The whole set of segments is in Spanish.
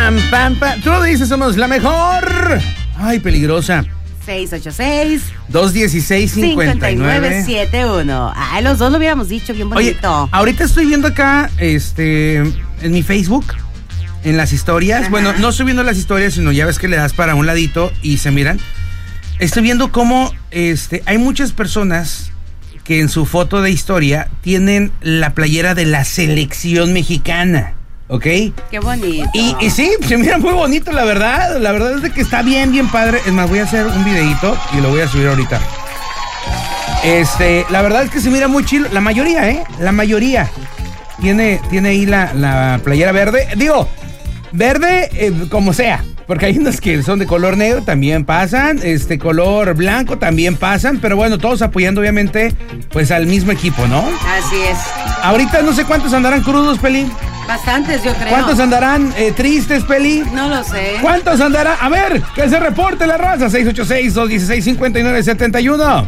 Pam, pam, pam. Tú lo dices, somos la mejor. Ay, peligrosa. 686-216-5971. Ay, los dos lo hubiéramos dicho, bien bonito. Oye, ahorita estoy viendo acá, en mi Facebook, en las historias. Ajá. Bueno, no estoy viendo las historias, sino ya ves que le das para un ladito y se miran. Estoy viendo cómo, hay muchas personas que en su foto de historia tienen la playera de la selección mexicana, ¿ok? Qué bonito. Y sí, se mira muy bonito, la verdad. La verdad es de que está bien, bien padre. Es más, voy a hacer un videito y lo voy a subir ahorita. La verdad es que se mira muy chido. La mayoría, La mayoría tiene ahí la playera verde. Digo, verde como sea. Porque hay unas que son de color negro, también pasan, color blanco también pasan, pero bueno, todos apoyando obviamente pues al mismo equipo, ¿no? Así es. Ahorita no sé cuántos andarán crudos, Peli. Bastantes, yo creo. ¿Cuántos andarán tristes, Peli? No lo sé. ¿Cuántos andarán? A ver, que se reporte la raza, 686-216-5971.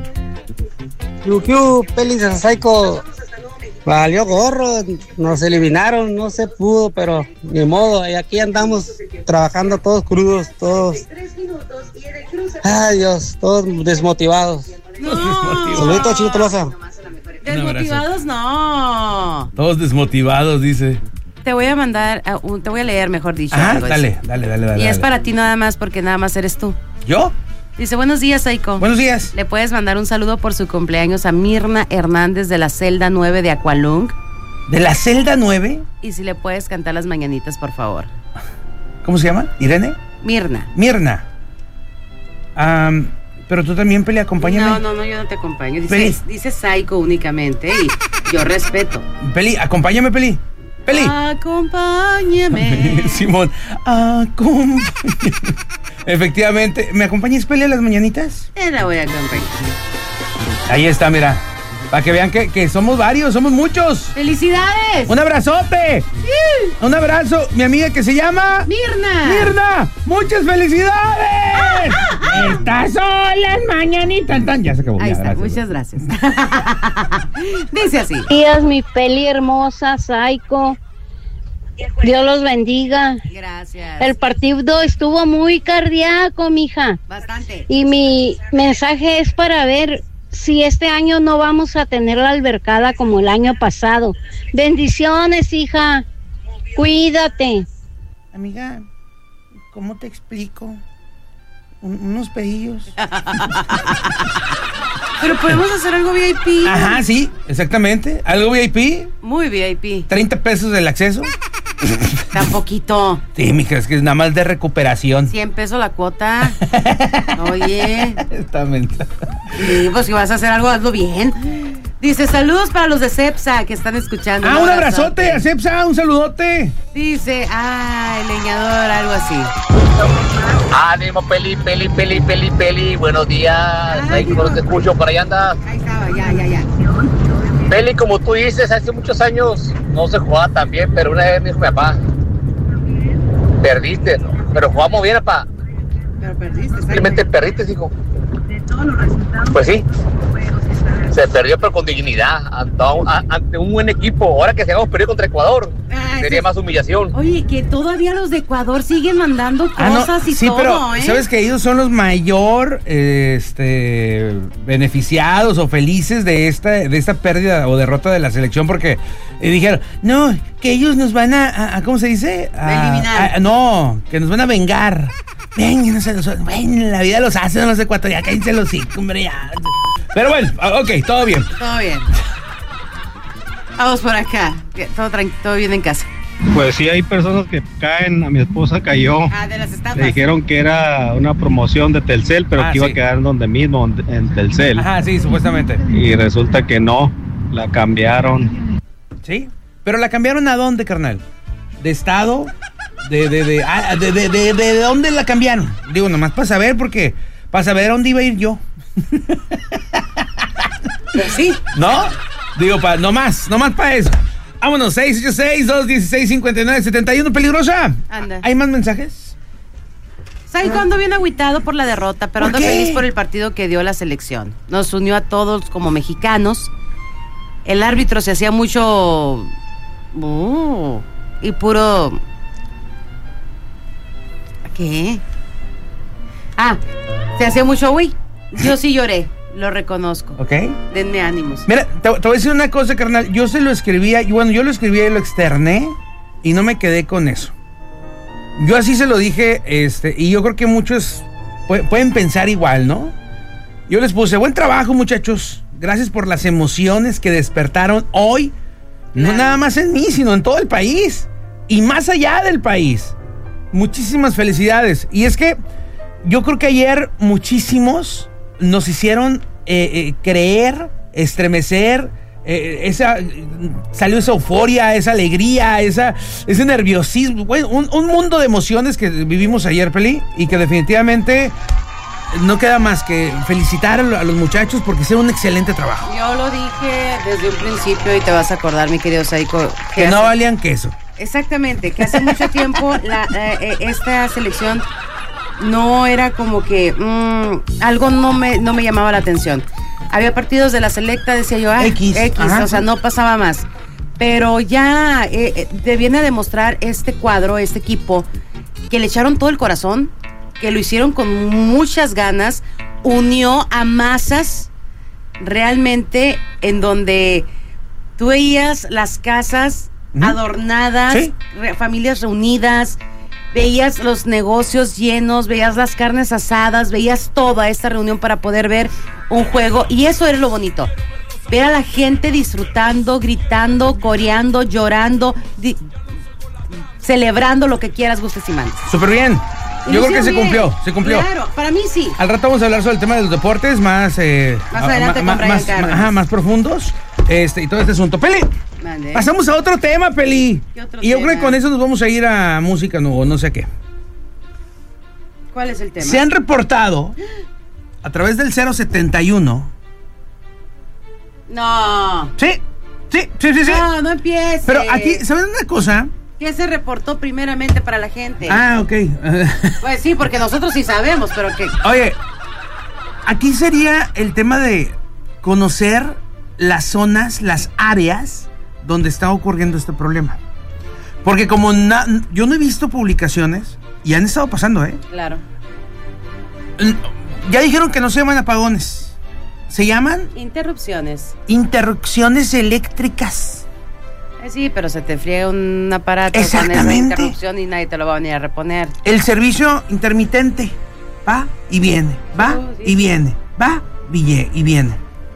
Peli de Psycho. Valió gorro, nos eliminaron, no se pudo, pero ni modo, y aquí andamos trabajando todos crudos, todos. Ay Dios, todos desmotivados. No. Saluditos, Chino Tolosa. Desmotivados no. Todos desmotivados, dice. Te voy a mandar, te voy a leer, mejor dicho. Dale. Y es para ti nada más, porque nada más eres tú. ¿Yo? Dice, buenos días, Saiko. Buenos días. ¿Le puedes mandar un saludo por su cumpleaños a Mirna Hernández de la celda 9 de Aqualung? ¿De la celda 9? Y si le puedes cantar las mañanitas, por favor. ¿Cómo se llama? ¿Irene? Mirna. Pero tú también, Peli, acompáñame. No, yo no te acompaño. Dice Saiko únicamente y yo respeto. Peli, acompáñame, Peli. Peli. Acompáñame. Simón, acompáñame. Efectivamente. ¿Me acompañas, Peli, a las mañanitas? La voy a acompañar. Ahí está, mira. Para que vean que somos varios, somos muchos. ¡Felicidades! ¡Un abrazote! Sí. Un abrazo. Mi amiga que se llama... Mirna. ¡Muchas felicidades! Estas son las mañanitas. Ya se acabó. Ahí está, gracias. Muchas gracias. Dice así. Buenos días, mi Peli hermosa, Saiko. Dios los bendiga. Gracias. El partido estuvo muy cardíaco, mija. Bastante. Y mi mensaje es para ver si este año no vamos a tener la albercada como el año pasado. Bendiciones, hija. Cuídate. Amiga, ¿cómo te explico? Unos pedillos. Pero podemos hacer algo VIP. Ajá, sí, exactamente. Algo VIP. Muy VIP. 30 pesos el acceso. Tan poquito. Sí, mija, es que es nada más de recuperación. 100 pesos la cuota. Oye. Está mental. Sí, pues si vas a hacer algo, hazlo bien. Dice, saludos para los de CEPSA que están escuchando. Un abrazote a CEPSA, un saludote. Dice, leñador, algo así. Ánimo, Peli. Buenos días. Ahí no te escucho, por ahí andas. Ahí estaba, ya. Peli, como tú dices, hace muchos años no se jugaba tan bien, pero una vez me dijo mi papá, perdiste, ¿no? Pero jugamos bien, papá. Pero perdiste. Simplemente perdiste, hijo. Pues sí. Se perdió, pero con dignidad, ante un buen equipo. Ahora que se hagamos perdido contra Ecuador, sería más humillación. Oye, que todavía los de Ecuador siguen mandando cosas y sí, todo, pero sabes que ellos son los mayor beneficiados o felices de esta pérdida o derrota de la selección, porque dijeron, no, que ellos nos van a ¿cómo se dice? Eliminar. No, que nos van a vengar. Ven, la vida los hacen los ecuatorianos, cállense los hijos, hombre, ya. Pero bueno, ok, todo bien. Vamos por acá, todo bien en casa. Pues sí, hay personas que caen. A mi esposa cayó. De las estafas. Le dijeron que era una promoción de Telcel, pero que iba a quedar donde mismo, en Telcel. Ajá, sí, supuestamente. Y resulta que no, la cambiaron. ¿Sí? ¿Pero la cambiaron a dónde, carnal? ¿De estado? ¿De dónde la cambiaron? Digo, nomás para saber, para saber a dónde iba a ir yo. Pues sí. ¿No? Digo, nomás para eso. Vámonos, 686-216-5971. Peligrosa. Anda. ¿Hay más mensajes? Saiko ando bien agüitado por la derrota, pero ando feliz por el partido que dio la selección. Nos unió a todos como mexicanos. El árbitro se hacía mucho... y puro... ¿Qué? Se hacía mucho güey. Yo sí lloré, lo reconozco. ¿Ok? Denme ánimos. Mira, te voy a decir una cosa, carnal. Yo lo escribía y lo externé y no me quedé con eso. Yo así se lo dije, y yo creo que muchos pueden pensar igual, ¿no? Yo les puse, buen trabajo, muchachos. Gracias por las emociones que despertaron hoy. No nada más en mí, sino en todo el país. Y más allá del país. Muchísimas felicidades. Y es que yo creo que ayer muchísimos nos hicieron creer, estremecer. Salió esa euforia, esa alegría, ese nerviosismo. Bueno, un mundo de emociones que vivimos ayer, Peli. Y que definitivamente no queda más que felicitar a los muchachos porque hicieron un excelente trabajo. Yo lo dije desde un principio y te vas a acordar, mi querido Saiko. Que no valían queso. Exactamente, que hace mucho tiempo esta selección no era como que algo no me llamaba la atención. Había partidos de la selecta, decía yo, X, o sea, no pasaba más. Pero ya te viene a demostrar este cuadro, este equipo, que le echaron todo el corazón, que lo hicieron con muchas ganas, unió a masas realmente en donde tú veías las casas adornadas, ¿sí? Familias reunidas, veías los negocios llenos, veías las carnes asadas, veías toda esta reunión para poder ver un juego, y eso era lo bonito, ver a la gente disfrutando, gritando, coreando, llorando, celebrando lo que quieras, gustes y mandes. Súper bien. Yo creo que se cumplió. Claro, para mí sí. Al rato vamos a hablar sobre el tema de los deportes más adelante más profundos. Y todo este asunto. Peli, Mande. Pasamos a otro tema, Peli. ¿Qué otro y yo tema? creo que con eso nos vamos a ir a música o no sé qué. ¿Cuál es el tema? Se han reportado a través del 071. No. Sí. No empieces. Pero aquí, ¿saben una cosa? ¿Qué se reportó primeramente para la gente? Ok. Pues sí, porque nosotros sí sabemos, pero que... Oye, aquí sería el tema de conocer las zonas, las áreas donde está ocurriendo este problema. Porque como yo no he visto publicaciones, y han estado pasando, Claro. Ya dijeron que no se llaman apagones. ¿Se llaman? Interrupciones. Interrupciones eléctricas. Sí, pero se te friega un aparato con esa interrupción y nadie te lo va a venir a reponer. El servicio intermitente va y viene, y viene, va y viene.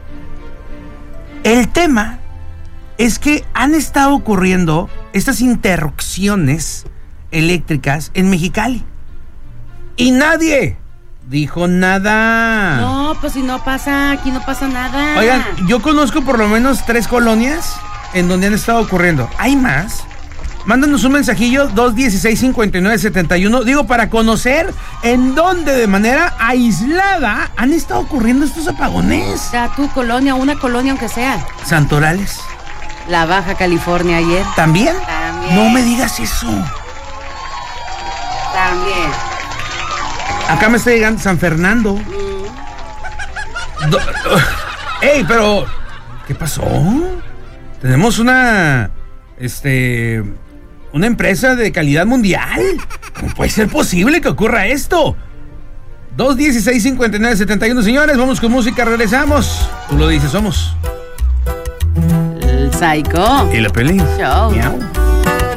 El tema es que han estado ocurriendo estas interrupciones eléctricas en Mexicali. Y nadie dijo nada. No, pues si no pasa, aquí no pasa nada. Oigan, yo conozco por lo menos 3 colonias en donde han estado ocurriendo. ¿Hay más? Mándanos un mensajillo 216-5971. Digo, para conocer en dónde de manera aislada han estado ocurriendo estos apagones. O sea, tu colonia, una colonia aunque sea. Santorales. La Baja California ayer. ¿También? También. No me digas eso. También. Acá me está llegando San Fernando. ¡Ey, pero! ¿Qué pasó? Tenemos una empresa de calidad mundial. ¿Cómo puede ser posible que ocurra esto? 216-5971, señores, vamos con música, regresamos. Tú lo dices, somos El Psycho. y la Peli. Show. Miau.